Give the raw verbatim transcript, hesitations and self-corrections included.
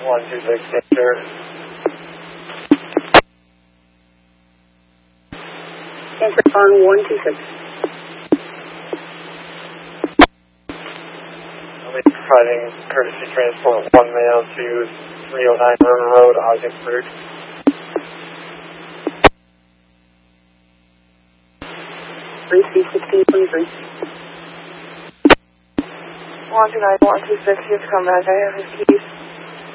one two six, danger. Answer on one two six. I'll be providing courtesy transport one male to three oh nine River Road, Ogdensburg. three C sixteen twenty-three. one two nine one two six, you have to come back. I have his keys.